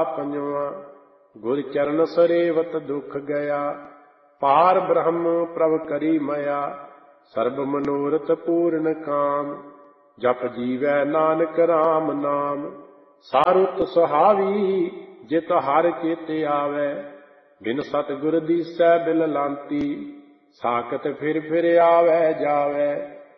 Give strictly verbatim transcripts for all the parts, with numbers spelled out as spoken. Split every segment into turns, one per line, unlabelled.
ਪੰਜਵਾਂ। ਗੁਰ ਚਰਨ ਸਰੇਵਤ ਦੁਖ ਗਿਆ, ਪਾਰ ਬ੍ਰਹਮ ਪ੍ਰਭ ਕਰੀ ਮਇਆ। ਸਰਬ ਮਨੋਰਥ ਪੂਰਨ ਕਾਮ, ਜਪ ਜੀਵੈ ਨਾਨਕ ਰਾਮ ਨਾਮ। ਸਾਰੁਤ ਸੁਹਾਵੀ ਜਿਤ ਹਰ ਚੇਤੇ ਆਵੈ, ਬਿਨ ਸਤਿਗੁਰ ਦੀਸੈ ਬਿਲ ਲਾਂਤੀ। ਸਾਖਤ ਫਿਰ ਫਿਰ ਆਵੈ ਜਾਵੈ,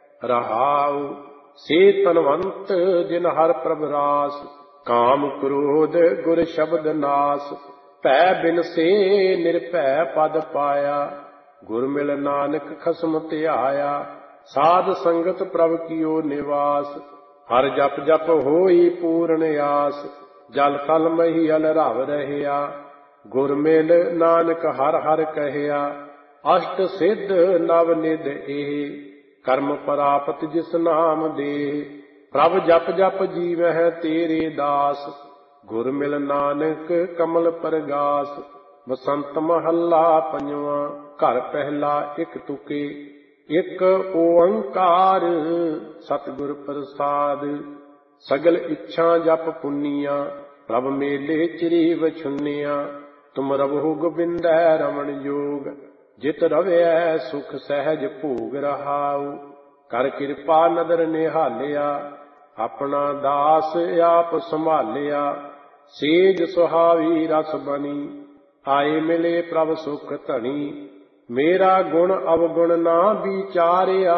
ਰਹਾਉ ਸੇ ਤਨਵੰਤ ਜਿਨ ਹਰ ਪ੍ਰਭ ਰਾਸ। ਕਾਮ ਕ੍ਰੋਧ ਗੁਰ ਸ਼ਬਦ ਨਾਸ, ਭੈ ਬਿਨ ਸੇ ਨਿਰਭੈ ਪਦ ਪਾਇਆ। ਗੁਰ ਮਿਲ ਨਾਨਕ ਖਸਮ ਧਿਆਇਆ, ਸਾਧ ਸੰਗਤ ਪ੍ਰਭ ਕੀਓ ਨਿਵਾਸ। ਹਰ ਜਪ ਜਪ ਹੋਈ ਪੂਰਨ ਆਸ, ਜਲ ਥਲ ਮਹੀਅਲ ਰਵ ਰਹਿਆ। ਗੁਰ ਮਿਲ ਨਾਨਕ ਹਰ ਹਰ ਕਹਿਆ, ਅਸ਼ਟ ਸਿੱਧ ਨਵ ਨਿਧ ਇਹ। ਕਰਮ ਪ੍ਰਾਪਤ ਜਿਸ ਨਾਮ ਦੇ, ਪ੍ਰਭ ਜਪ ਜਪ ਜੀਵਹਿ ਤੇਰੇ ਦਾਸ। ਗੁਰ ਮਿਲ ਨਾਨਕ ਕਮਲ ਪਰਗਾਸ। ਬਸੰਤ ਮਹੱਲਾ ਪੰਜਵਾਂ। ਘਰ ਪਹਿਲਾ ਇਕ ਤੁਕੇ, ਇਕ ਓੰਕਾਰ ਸਤਿਗੁਰ ਪ੍ਰਸਾਦ। ਸਗਲ ਇੱਛਾ ਜਪ ਪੁੰਨੀਆਂ, ਪ੍ਰਭ ਮੇਲੇ ਚਿਰੀ ਵਛੁੰਨੀਆਂ। ਤੁਮ ਰਵਹੁ ਗੋਬਿੰਦੈ ਰਮਣ ਜੋਗ, ਜਿਤ ਰਵਿਐ ਸੁਖ ਸਹਿਜ ਭੋਗ ਰਹਾਉ। ਕਰ ਕਿਰਪਾ ਨਦਰ ਨਿਹਾਲਿਆ, ਆਪਣਾ ਦਾਸ ਆਪ ਸੰਭਾਲਿਆ। ਸੇਜ ਸੁਹਾਵੀ ਰਸ ਬਣੀ, ਆਏ ਮਿਲੇ ਪ੍ਰਭ ਸੁਖ ਧਣੀ। ਮੇਰਾ ਗੁਣ ਅਵਗੁਣ ਨਾ ਵਿਚਾਰਿਆ,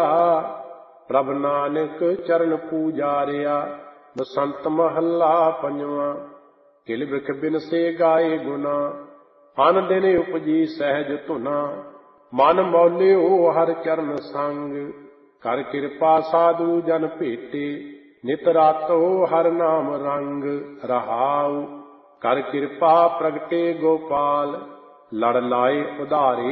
ਪ੍ਰਭ ਨਾਨਕ ਚਰਨ ਪੂਜਾਰਿਆ। ਬਸੰਤ ਮਹੱਲਾ ਪੰਜਵਾਂ। ਕਿਲ ਬਿਖ ਬਿਨ ਸੇ ਗਾਏ ਗੁਨਾ, ਅਨ ਦਿਨ ਉਪਜੀ ਸਹਿਜ ਧੁਨਾ। ਮਨ ਮੌਲਿਓ ਹਰ ਚਰਨ ਸੰਗ, ਕਰ ਕਿਰਪਾ ਸਾਧੂ ਜਨ ਭੇਟੇ। ਨਿਤ ਰਾਤੋ ਹਰ ਨਾਮ ਰੰਗ, ਰਹਾਉ ਕਰ ਕਿਰਪਾ ਪ੍ਰਗਟੇ ਗੋਪਾਲ। ਲੜ ਲਾਏ ਉਧਾਰੇ